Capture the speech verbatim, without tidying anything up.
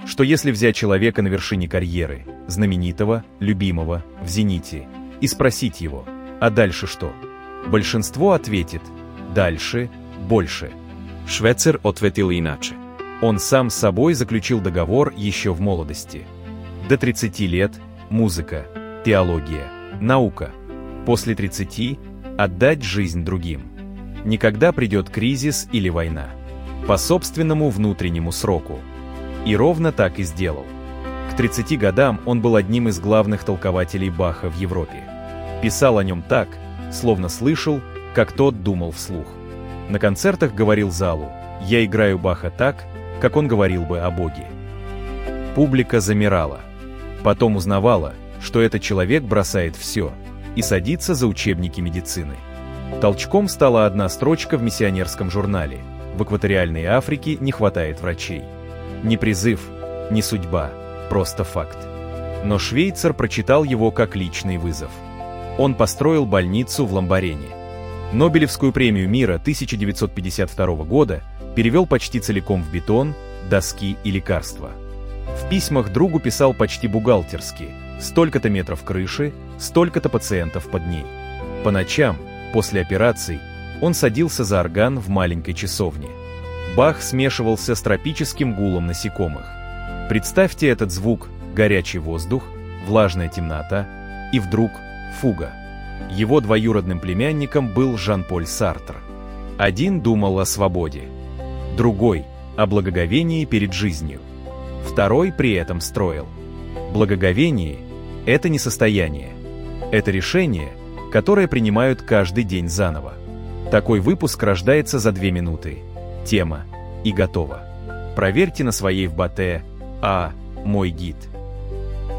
что если взять человека на вершине карьеры, знаменитого, любимого, в зените, и спросить его, а дальше что? Большинство ответит «дальше, больше». Швецер ответил иначе. Он сам с собой заключил договор еще в молодости. До тридцати лет – музыка, теология, наука. После тридцати – отдать жизнь другим. Никогда придет кризис или война. По собственному внутреннему сроку. И ровно так и сделал. К тридцати годам он был одним из главных толкователей Баха в Европе. Писал о нем так, словно слышал, как тот думал вслух. На концертах говорил залу: «Я играю Баха так, как он говорил бы о Боге». Публика замирала. Потом узнавала, что этот человек бросает все и садится за учебники медицины. Толчком стала одна строчка в миссионерском журнале: «В экваториальной Африке не хватает врачей». Не призыв, не судьба, просто факт. Но швейцар прочитал его как личный вызов. Он построил больницу в Ламбарене. Нобелевскую премию мира тысяча девятьсот пятьдесят второго года перевел почти целиком в бетон, доски и лекарства. В письмах другу писал почти бухгалтерски: столько-то метров крыши, столько-то пациентов под ней. По ночам, после операций, он садился за орган в маленькой часовне. Бах смешивался с тропическим гулом насекомых. Представьте этот звук: горячий воздух, влажная темнота и вдруг фуга. Его двоюродным племянником был Жан-Поль Сартр. Один думал о свободе, другой — о благоговении перед жизнью. Второй при этом строил. Благоговение — это не состояние. Это решение, которое принимают каждый день заново. Такой выпуск рождается за две минуты. Тема и готово. Проверьте на своей эф бэ тэ «А. Мой гид».